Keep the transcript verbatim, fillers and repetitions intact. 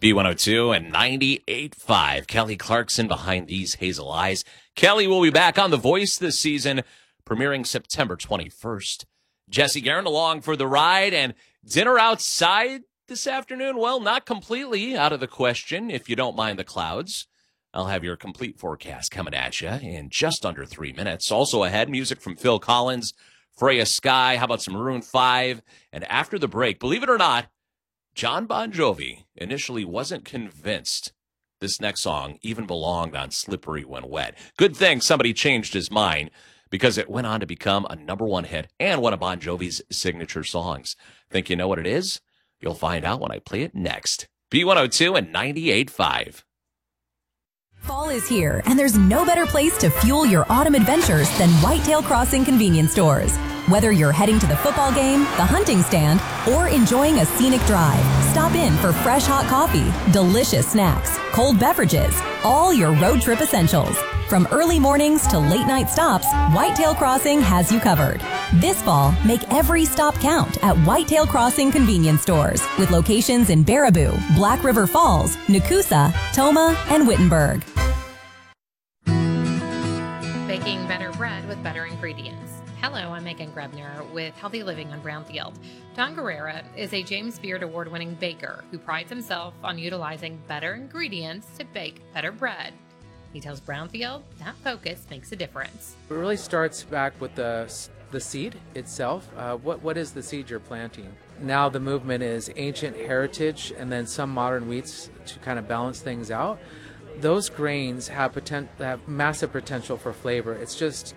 B one oh two and ninety-eight point five. Kelly Clarkson behind these hazel eyes. Kelly will be back on The Voice this season, premiering September twenty-first. Jesse Guerin along for the ride, and dinner outside this afternoon? Well, not completely out of the question, if you don't mind the clouds. I'll have your complete forecast coming at you in just under three minutes. Also ahead, music from Phil Collins, Freya Sky, how about some Maroon five? And after the break, believe it or not, John Bon Jovi initially wasn't convinced this next song even belonged on Slippery When Wet. Good thing somebody changed his mind, because it went on to become a number one hit and one of Bon Jovi's signature songs. Think you know what it is? You'll find out when I play it next. B one oh two and ninety-eight point five. Fall is here, and there's no better place to fuel your autumn adventures than Whitetail Crossing convenience stores. Whether you're heading to the football game, the hunting stand, or enjoying a scenic drive, stop in for fresh hot coffee, delicious snacks, cold beverages, all your road trip essentials. From early mornings to late night stops, Whitetail Crossing has you covered. This fall, make every stop count at Whitetail Crossing convenience stores with locations in Baraboo, Black River Falls, Nakusa, Toma, and Wittenberg. Baking better bread with better ingredients. Hello, I'm Megan Grebner with Healthy Living on Brownfield. Don Guerrera is a James Beard Award-winning baker who prides himself on utilizing better ingredients to bake better bread. He tells Brownfield that focus makes a difference. It really starts back with the the seed itself. Uh, what what is the seed you're planting? Now the movement is ancient heritage and then some modern wheats to kind of balance things out. Those grains have potent, have massive potential for flavor. It's just